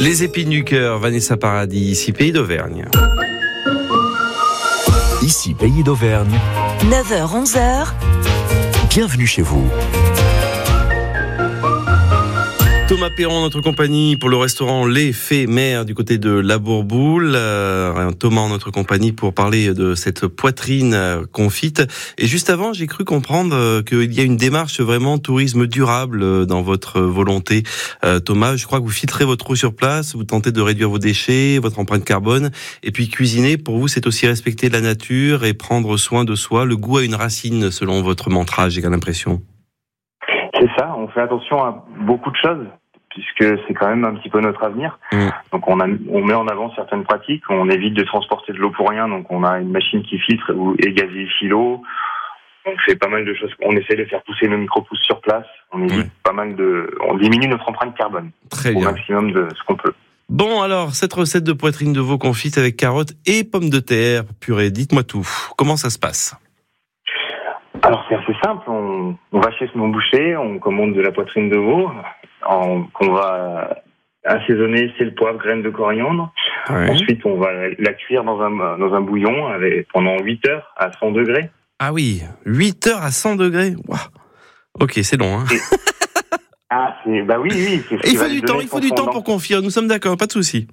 Les épines du cœur, Vanessa Paradis, ici Pays d'Auvergne. Ici Pays d'Auvergne. 9h-11h. Bienvenue chez vous. Thomas Perron, notre compagnie pour le restaurant L'Éphémère du côté de La Bourboule. Thomas en notre compagnie pour parler de cette poitrine confite. Et juste avant, j'ai cru comprendre qu'il y a une démarche vraiment tourisme durable dans votre volonté. Thomas, je crois que vous filtrez votre eau sur place, vous tentez de réduire vos déchets, votre empreinte carbone. Et puis cuisiner, pour vous, c'est aussi respecter la nature et prendre soin de soi. Le goût a une racine, selon votre mantra, j'ai l'impression. C'est ça, on fait attention à beaucoup de choses, puisque c'est quand même un petit peu notre avenir. Donc on met en avant certaines pratiques, on évite de transporter de l'eau pour rien, donc on a une machine qui filtre et gazifie l'eau. On fait pas mal de choses, on essaie de faire pousser nos micro-pousses sur place, on évite on diminue notre empreinte carbone au maximum de ce qu'on peut. Bon, alors, cette recette de poitrine de veau confite avec carottes et pommes de terre purée, dites-moi tout. Comment ça se passe ? Alors c'est assez simple, on va chez mon boucher, on commande de la poitrine de veau, qu'on va assaisonner, sel, poivre, graines de coriandre. Ouais. Ensuite, on va la cuire dans un bouillon pendant 8 heures à 100 degrés. Ah oui, 8 heures à 100 degrés. Wow. Ok, c'est long, hein. Oui. Il faut du temps pour confire, nous sommes d'accord, pas de souci.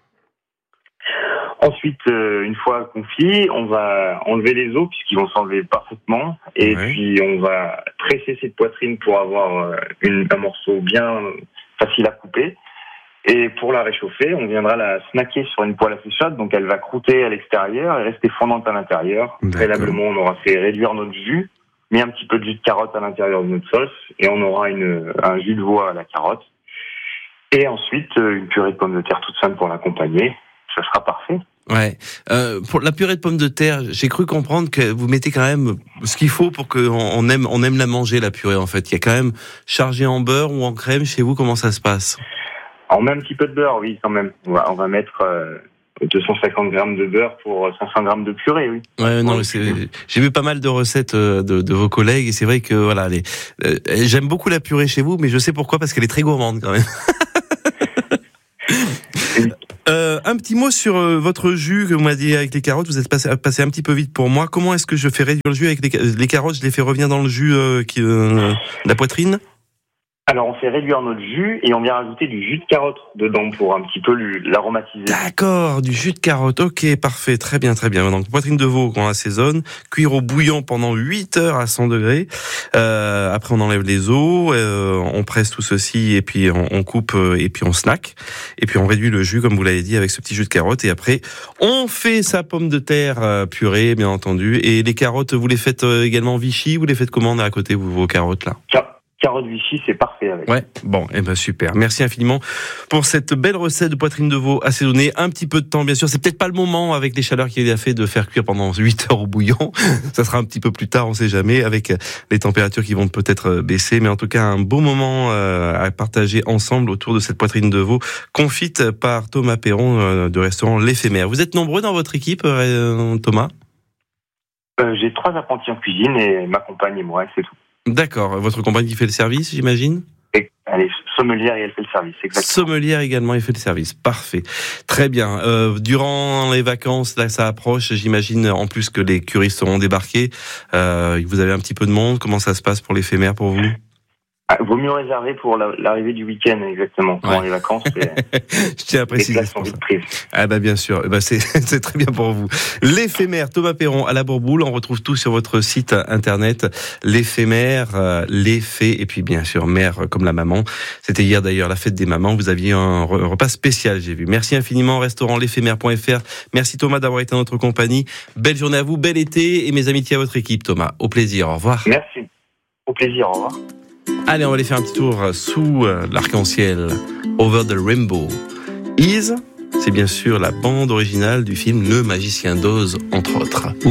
Ensuite, une fois confit, on va enlever les os puisqu'ils vont s'enlever parfaitement. Et puis, on va tresser cette poitrine pour avoir un morceau bien facile à couper. Et pour la réchauffer, on viendra la snacker sur une poêle assez chaude. Donc, elle va croûter à l'extérieur et rester fondante à l'intérieur. Préalablement, on aura fait réduire notre jus, mis un petit peu de jus de carotte à l'intérieur de notre sauce. Et on aura un jus de veau à la carotte. Et ensuite, une purée de pommes de terre toute simple pour l'accompagner. Ça sera parfait. Ouais. Pour la purée de pommes de terre, j'ai cru comprendre que vous mettez quand même ce qu'il faut pour qu'on aime la manger, la purée, en fait. Il y a quand même chargé en beurre ou en crème. Chez vous, comment ça se passe ? On met un petit peu de beurre, oui, quand même. On va mettre 250 grammes de beurre pour 500 grammes de purée, oui. Ouais, non, j'ai vu pas mal de recettes de vos collègues et c'est vrai que voilà, j'aime beaucoup la purée chez vous, mais je sais pourquoi, parce qu'elle est très gourmande quand même. Un petit mot sur votre jus que vous m'avez dit avec les carottes. Vous êtes passé un petit peu vite pour moi. Comment est-ce que je fais réduire le jus avec les carottes ? Je les fais revenir dans le jus la poitrine ? Alors, on fait réduire notre jus et on vient rajouter du jus de carotte dedans pour un petit peu l'aromatiser. D'accord, du jus de carotte. Ok, parfait, très bien. Donc, poitrine de veau qu'on assaisonne, cuire au bouillon pendant 8 heures à 100 degrés. Après, on enlève les os, on presse tout ceci et puis on coupe et puis on snack. Et puis, on réduit le jus, comme vous l'avez dit, avec ce petit jus de carotte. Et après, on fait sa pomme de terre purée, bien entendu. Et les carottes, vous les faites également Vichy ? Vous les faites comment à côté, vos carottes, là ? Carotte Vichy, c'est parfait avec. Ouais, bon, super. Merci infiniment pour cette belle recette de poitrine de veau assaisonnée. Un petit peu de temps, bien sûr. C'est peut-être pas le moment avec les chaleurs qu'il a fait de faire cuire pendant 8 heures au bouillon. Ça sera un petit peu plus tard, on sait jamais, avec les températures qui vont peut-être baisser. Mais en tout cas, un beau moment à partager ensemble autour de cette poitrine de veau confite par Thomas Perron de restaurant L'Éphémère. Vous êtes nombreux dans votre équipe, Thomas ? J'ai 3 apprentis en cuisine et ma compagne et moi, c'est tout. D'accord. Votre compagne qui fait le service, j'imagine ? Elle est sommelière et elle fait le service, exactement. Sommelière également, elle fait le service. Parfait. Très bien. Durant les vacances, là, ça approche. J'imagine, en plus, que les curistes seront débarqués. Vous avez un petit peu de monde. Comment ça se passe pour l'éphémère, pour vous ? Vaut mieux réserver pour l'arrivée du week-end, exactement. Pendant les vacances, je tiens à préciser. Les places sont vite prises. Ah bah bien sûr, c'est très bien pour vous. L'Éphémère, Thomas Perron à La Bourboule. On retrouve tout sur votre site internet. L'Éphémère, l'Effet, et puis bien sûr mère comme la maman. C'était hier d'ailleurs la fête des mamans. Vous aviez un repas spécial, j'ai vu. Merci infiniment, restaurant l'éphémère.fr. Merci Thomas d'avoir été en notre compagnie. Belle journée à vous, bel été et mes amitiés à votre équipe, Thomas. Au plaisir, au revoir. Merci. Au plaisir, au revoir. Allez, on va aller faire un petit tour sous l'arc-en-ciel. Over the Rainbow. Is, c'est bien sûr la bande originale du film Le Magicien d'Oz, entre autres.